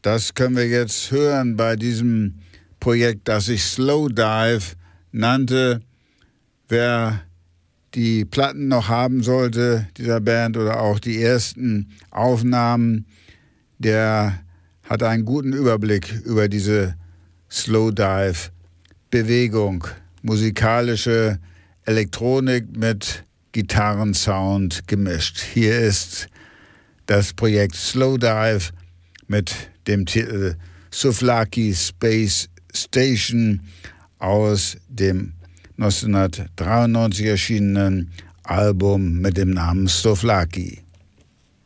Das können wir jetzt hören bei diesem Projekt, das sich Slowdive nannte. Wer die Platten noch haben sollte, dieser Band, oder auch die ersten Aufnahmen, der hat einen guten Überblick über diese Slowdive-Bewegung. Musikalische Elektronik mit Gitarrensound gemischt. Hier ist das Projekt Slowdive mit dem Titel Souvlaki Space Station aus dem 1993 erschienenen Album mit dem Namen Souvlaki.